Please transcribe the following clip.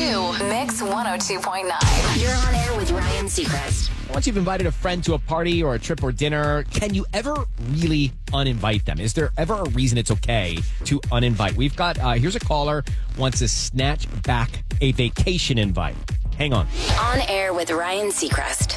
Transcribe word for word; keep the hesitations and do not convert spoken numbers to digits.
to Mix one oh two point nine. You're on air with Ryan Seacrest. Once you've invited a friend to a party or a trip or dinner, can you ever really uninvite them? Is there ever a reason it's okay to uninvite? We've got, uh, here's a caller wants to snatch back a vacation invite. Hang on. On air with Ryan Seacrest.